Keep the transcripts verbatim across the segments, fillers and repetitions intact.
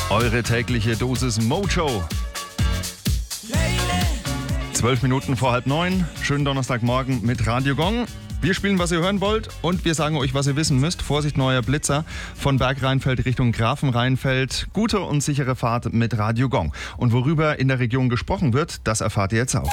Eure tägliche Dosis Mojo. Zwölf Minuten vor halb neun. Schönen Donnerstagmorgen mit Radio Gong. Wir spielen, was ihr hören wollt, und wir sagen euch, was ihr wissen müsst. Vorsicht, neuer Blitzer von Bergrheinfeld Richtung Grafenrheinfeld. Gute und sichere Fahrt mit Radio Gong. Und worüber in der Region gesprochen wird, das erfahrt ihr jetzt auch.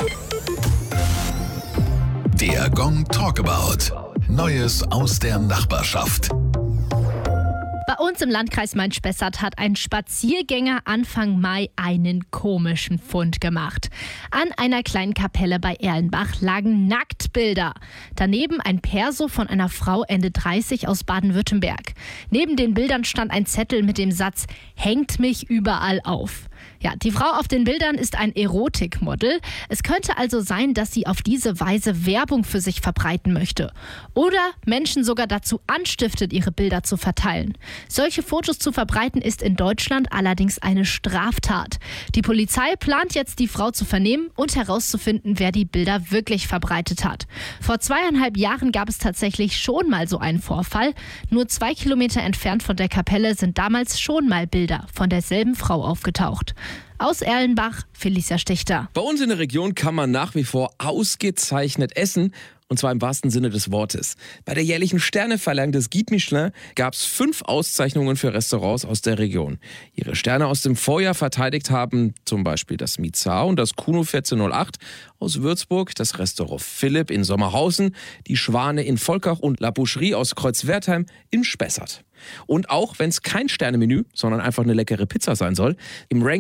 Der Gong Talkabout. Neues aus der Nachbarschaft. Bei uns im Landkreis Main-Spessart hat ein Spaziergänger Anfang Mai einen komischen Fund gemacht. An einer kleinen Kapelle bei Erlenbach lagen Nacktbilder. Daneben ein Perso von einer Frau Ende dreißig aus Baden-Württemberg. Neben den Bildern stand ein Zettel mit dem Satz: "Hängt mich überall auf." Ja, die Frau auf den Bildern ist ein Erotikmodel. Es könnte also sein, dass sie auf diese Weise Werbung für sich verbreiten möchte. Oder Menschen sogar dazu anstiftet, ihre Bilder zu verteilen. Solche Fotos zu verbreiten ist in Deutschland allerdings eine Straftat. Die Polizei plant jetzt, die Frau zu vernehmen und herauszufinden, wer die Bilder wirklich verbreitet hat. Vor zweieinhalb Jahren gab es tatsächlich schon mal so einen Vorfall. Nur zwei Kilometer entfernt von der Kapelle sind damals schon mal Bilder von derselben Frau aufgetaucht. Aus Erlenbach, Felicia Stichter. Bei uns in der Region kann man nach wie vor ausgezeichnet essen. Und zwar im wahrsten Sinne des Wortes. Bei der jährlichen Sterneverleihung des Guide Michelin gab es fünf Auszeichnungen für Restaurants aus der Region. Ihre Sterne aus dem Vorjahr verteidigt haben zum Beispiel das Mizar und das Kuno vierzehnhundertacht aus Würzburg, das Restaurant Philipp in Sommerhausen, die Schwane in Volkach und La Boucherie aus Kreuzwertheim in Spessart. Und auch wenn es kein Sternemenü, sondern einfach eine leckere Pizza sein soll, im Ranking